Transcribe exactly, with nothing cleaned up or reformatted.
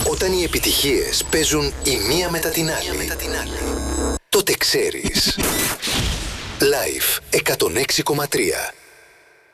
Όταν οι επιτυχίες παίζουν η μία μετά την άλλη, τότε ξέρεις. Live εκατόν έξι κόμμα τρία.